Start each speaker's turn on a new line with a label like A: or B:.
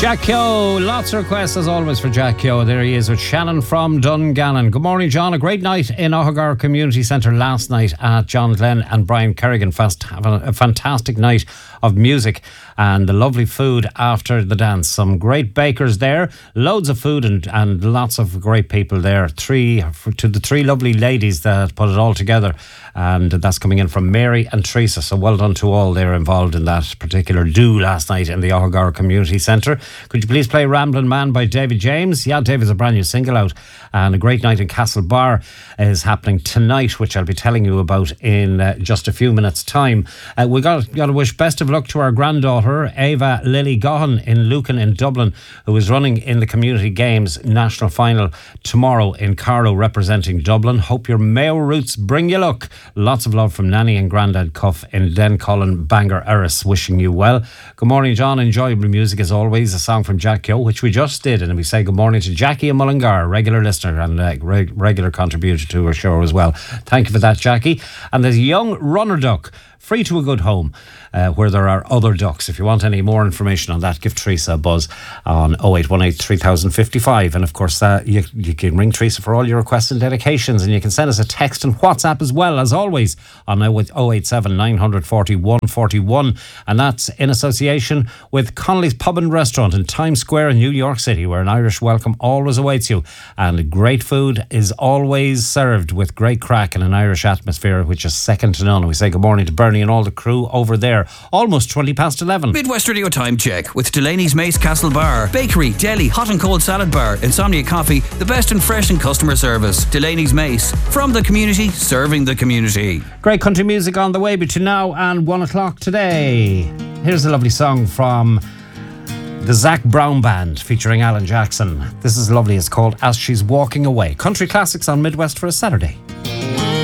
A: Jack Keogh, lots of requests as always for Jack Keogh. There he is with Shannon from Dungannon. Good morning, John. A great night in Ohagar Community Centre last night at John Glenn and Brian Kerrigan. Having a fantastic night of music and the lovely food after the dance. Some great bakers there, loads of food and lots of great people there. To the three lovely ladies that put it all together, and that's coming in from Mary and Teresa. So well done to all. They're involved in that particular do last night in the Ohagar Community Centre. Could you please play Ramblin' Man by David James? Yeah, David's a brand new single out, and a great night in Castlebar is happening tonight, which I'll be telling you about in just a few minutes' time. We got to wish best of luck to our granddaughter Ava Lily Gohan in Lucan in Dublin, who is running in the Community Games National Final tomorrow in Carlow representing Dublin. Hope your Mayo roots bring you luck. Lots of love from Nanny and Grandad Cuff in Dencolin, Bangor, Erris, wishing you well. Good morning, John. Enjoyable music as always. A song from Jack Keogh, which we just did, and we say good morning to Jackie in Mullingar, regular listener and regular contributor to our show as well. Thank you for that, Jackie. And there's a young runner duck free to a good home where there are other ducks. If you want any more information on that, give Teresa a buzz on 0818 3055. And of course, you can ring Teresa for all your requests and dedications, and you can send us a text and WhatsApp as well, as always, on 087 940 141. And that's in association with Connolly's Pub and Restaurant in Times Square in New York City, where an Irish welcome always awaits you. And great food is always served with great crack and an Irish atmosphere, which is second to none. We say good morning to Bernie and all the crew over there. Almost 20 past 11.
B: Midwest Radio Time Check with Delaney's Mace Castle Bar. Bakery, deli, hot and cold salad bar, Insomnia Coffee, the best in fresh and customer service. Delaney's Mace, from the community, serving the community.
A: Great country music on the way between now and 1 o'clock today. Here's a lovely song from the Zac Brown Band featuring Alan Jackson. This is lovely. It's called As She's Walking Away. Country classics on Midwest for a Saturday.